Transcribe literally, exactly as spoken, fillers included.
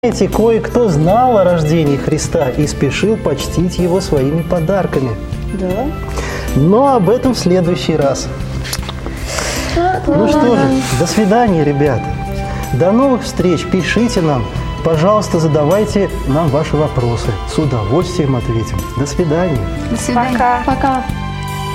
Знаете, кое-кто знал о рождении Христа и спешил почтить его своими подарками. Да. Но об этом в следующий раз. Ну что же, до свидания, ребята. До новых встреч. Пишите нам. Пожалуйста, задавайте нам ваши вопросы. С удовольствием ответим. До свидания. До свидания. Пока. Пока.